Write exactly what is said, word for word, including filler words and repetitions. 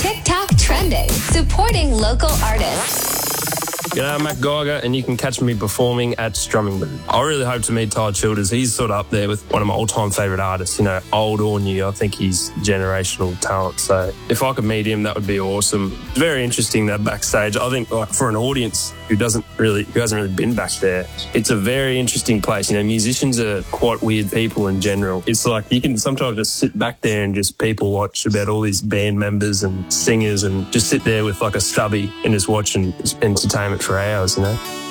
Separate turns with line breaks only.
TikTok trending, supporting local artists.
G'day, I'm Matt Geiger, and you can catch me performing at Strumming Boo. I really hope to meet Ty Childers. He's sort of up there with one of my all-time favourite artists, you know, old or new. I think he's generational talent. So if I could meet him, that would be awesome. It's very interesting, that backstage. I think, like, for an audience who doesn't really, who hasn't really been back there, it's a very interesting place. You know, musicians are quite weird people in general. It's like you can sometimes just sit back there and just people watch about all these band members and singers and just sit there with like a stubby and just watch and entertainment for hours, you know.